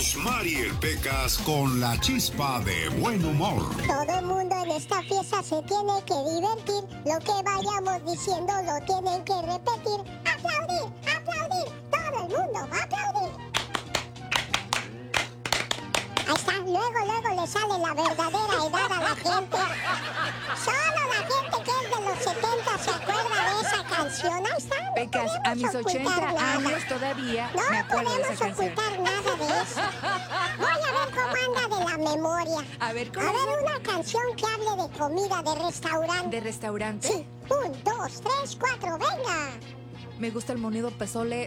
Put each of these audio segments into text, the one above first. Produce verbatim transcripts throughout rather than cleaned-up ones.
Mariel Pecas con la chispa de buen humor. Todo el mundo en esta fiesta se tiene que divertir. Lo que vayamos diciendo lo tienen que repetir. ¡Aplaudir! ¡Aplaudir! ¡Todo el mundo va a aplaudir! Ahí está, luego, luego le sale la verdadera edad a la gente. Solo la gente que es de los setenta se acuerda de esa canción. Ahí está. No Pecas, a mis ochenta nada. años todavía no me acuerdo de esa podemos canción. ocultar nada de eso. Voy a ver cómo anda de la memoria. A ver, ¿cómo? A ver, una canción que hable de comida, de restaurante. ¿De restaurante? Sí. Un, dos, tres, cuatro, venga. Me gusta el monido pozole.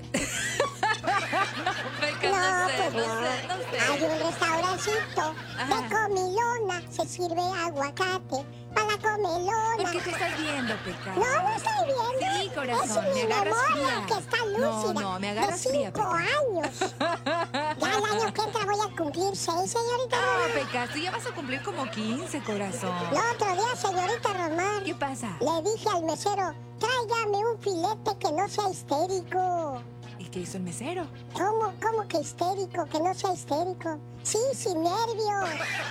Pecas, No, no, sé, pues no, no. sé, no sé. Hay un restaurancito Ajá. de comilona. Se sirve aguacate para la comelona. ¿Por qué te estás viendo, Pecas? No, no estoy viendo. Sí, corazón, es me mi agarras memoria fría. que está lúcida. No, no, me agarras de fría, cinco Pecas. años. Ya el año que entra voy a cumplir seis, señorita No, Romar. Pecas, tú ya vas a cumplir como quince, corazón. El otro día, señorita Romar, ¿Qué pasa? le dije al mesero, tráigame un filete que no sea histérico. ¿Y qué hizo el mesero? ¿Cómo, cómo que histérico? Que no sea histérico. Sí, sin nervios.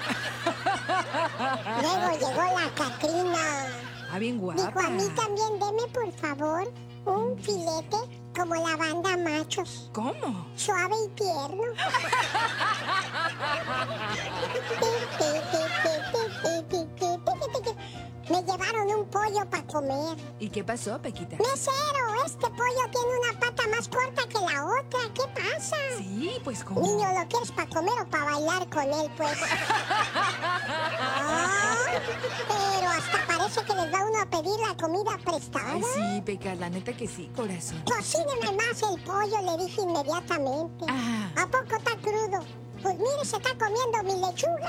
Luego llegó la Catrina. Ah, bien guapa. Dijo, a mí también deme, por favor, un filete como la banda Machos. ¿Cómo? Suave y tierno. Me llevaron un pollo para comer. ¿Y qué pasó, Pequita? Mesero, este pollo tiene una pata más corta que la otra. ¿Qué pasa? Sí, pues ¿cómo? Niño, ¿lo quieres para comer o para bailar con él, pues? Ay, pero hasta parece que les va uno a pedir la comida prestada. Ay, sí, Pecas, la neta que sí, corazón. Cocíneme más el pollo, le dije inmediatamente. Ah. ¿A poco está crudo? Pues mire, se está comiendo mi lechuga.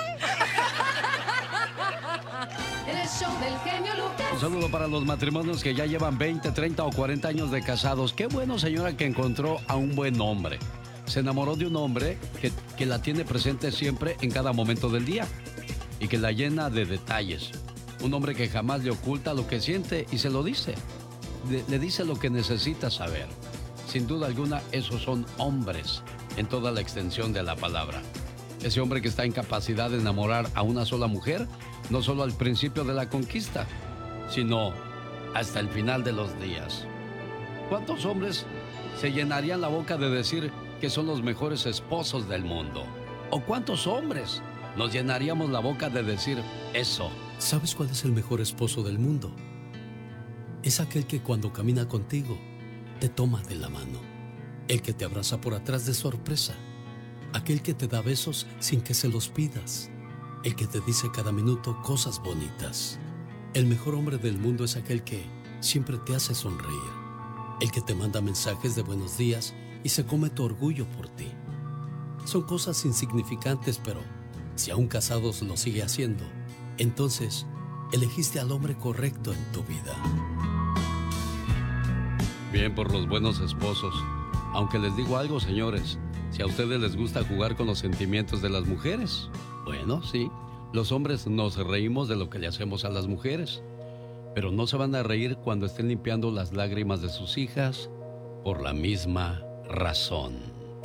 El show del genio Lucas. Un saludo para los matrimonios que ya llevan veinte, treinta o cuarenta años de casados. Qué bueno, señora, que encontró a un buen hombre. Se enamoró de un hombre que, que la tiene presente siempre en cada momento del día y que la llena de detalles. Un hombre que jamás le oculta lo que siente y se lo dice. Le, le dice lo que necesita saber. Sin duda alguna, esos son hombres en toda la extensión de la palabra. Ese hombre que está en capacidad de enamorar a una sola mujer, no solo al principio de la conquista, sino hasta el final de los días. ¿Cuántos hombres se llenarían la boca de decir que son los mejores esposos del mundo? ¿O cuántos hombres nos llenaríamos la boca de decir eso? ¿Sabes cuál es el mejor esposo del mundo? Es aquel que cuando camina contigo, te toma de la mano. El que te abraza por atrás de sorpresa. Aquel que te da besos sin que se los pidas. El que te dice cada minuto cosas bonitas. El mejor hombre del mundo es aquel que siempre te hace sonreír. El que te manda mensajes de buenos días y se come tu orgullo por ti. Son cosas insignificantes, pero si aún casados lo sigue haciendo, entonces elegiste al hombre correcto en tu vida. Bien por los buenos esposos. Aunque les digo algo, señores, si a ustedes les gusta jugar con los sentimientos de las mujeres, bueno, sí, los hombres nos reímos de lo que le hacemos a las mujeres, pero no se van a reír cuando estén limpiando las lágrimas de sus hijas por la misma razón.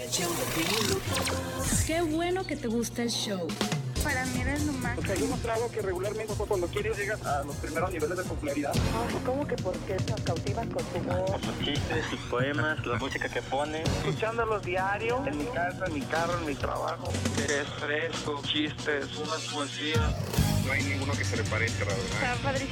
Qué bueno que te gusta el show. Para mí eres lo máximo. Porque hay demostrado que regularmente cuando quieres llegas a los primeros niveles de popularidad. ¿Cómo que por qué nos cautivas con tu voz? Sus chistes, sus poemas, la música que pone. Escuchándolos diario, en mi casa, en mi carro, en mi trabajo. Es fresco, chistes, unas poesías. No hay ninguno que se le parezca, la verdad. Está padrísimo.